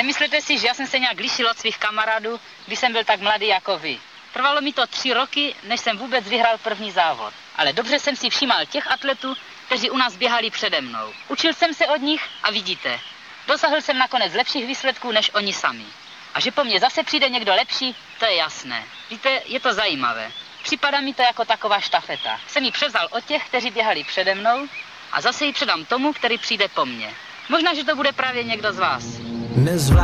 Nemyslete si, že já jsem se nějak lišil od svých kamarádů, když jsem byl tak mladý jako vy. Trvalo mi to 3 roky, než jsem vůbec vyhrál první závod. Ale dobře jsem si všímal těch atletů, kteří u nás běhali přede mnou. Učil jsem se od nich a vidíte, dosáhl jsem nakonec lepších výsledků než oni sami. A že po mně zase přijde někdo lepší, to je jasné. Víte, je to zajímavé. Připadá mi to jako taková štafeta. Jsem ji převzal od těch, kteří běhali přede mnou a zase ji předám tomu, který přijde po mně. Možná, že to bude právě někdo z vás.